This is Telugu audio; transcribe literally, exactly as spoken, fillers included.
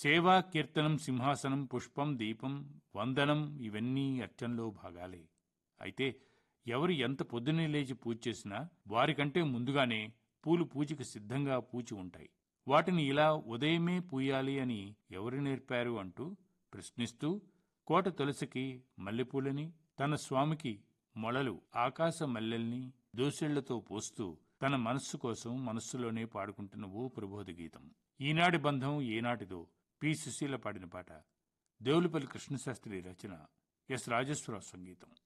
సేవా, కీర్తనం, సింహాసనం, పుష్పం, దీపం, వందనం ఇవన్నీ అర్చనలో భాగాలే. అయితే ఎవరు ఎంత పొద్దున్నే లేచి పూజ చేసినా వారికంటే ముందుగానే పూలు పూజకి సిద్ధంగా పూచి ఉంటాయి. వాటిని ఇలా ఉదయమే పూయాలి అని ఎవరు నేర్పారు అంటూ ప్రశ్నిస్తూ కోట తులసికి మల్లెపూలని, తన స్వామికి మొళలు ఆకాశ మల్లెల్ని దోసిళ్లతో పోస్తూ తన మనస్సు కోసం మనస్సులోనే పాడుకుంటున్న ఓ ప్రబోధ గీతం. ఈనాటి బంధం ఏనాటిదో పి సుశీల పాడిన పాట. దేవులపల్లి కృష్ణశాస్త్రి రచన, ఎస్ రాజేశ్వరరావు సంగీతం.